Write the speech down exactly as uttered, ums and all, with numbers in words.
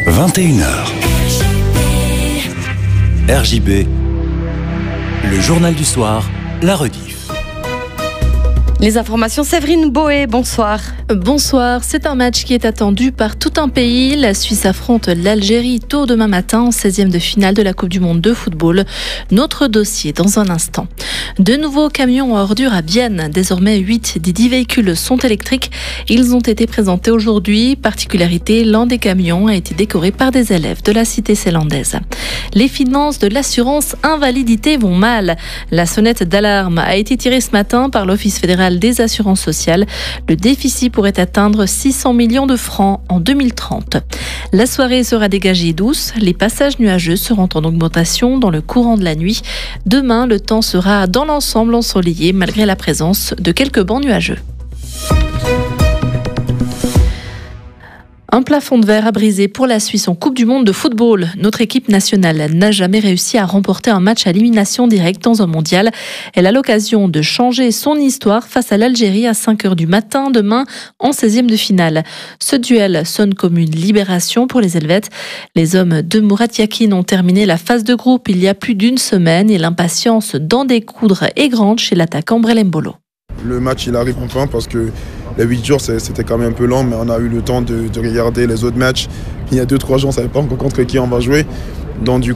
vingt et une heures. R J B, le journal du soir, la rediff. Les informations, Séverine Boé, bonsoir. Bonsoir, c'est un match qui est attendu par tout un pays. La Suisse affronte l'Algérie tôt demain matin en seizième de finale de la Coupe du Monde de football. Notre dossier dans un instant. De nouveaux camions à ordures à Bienne. Désormais, huit des dix véhicules sont électriques. Ils ont été présentés aujourd'hui. Particularité, l'un des camions a été décoré par des élèves de la cité célandaise. Les finances de l'assurance invalidité vont mal. La sonnette d'alarme a été tirée ce matin par l'Office fédéral des assurances sociales. Le déficit pourrait atteindre six cents millions de francs en deux mille trente. La soirée sera dégagée et douce. Les passages nuageux seront en augmentation dans le courant de la nuit. Demain, le temps sera dans l'ensemble ensoleillé malgré la présence de quelques bancs nuageux. Un plafond de verre a brisé pour la Suisse en Coupe du Monde de football. Notre équipe nationale n'a jamais réussi à remporter un match à élimination directe dans un mondial. Elle a l'occasion de changer son histoire face à l'Algérie à cinq heures du matin demain en seizième de finale. Ce duel sonne comme une libération pour les Helvètes. Les hommes de Murat Yakin ont terminé la phase de groupe il y a plus d'une semaine et l'impatience d'en découdre est grande chez l'attaquant Brelem Bolo. Le match il arrive enfin parce que les huit jours c'était quand même un peu lent, mais on a eu le temps de, de regarder les autres matchs. Il y a deux trois jours on ne savait pas encore contre qui on va jouer. Donc du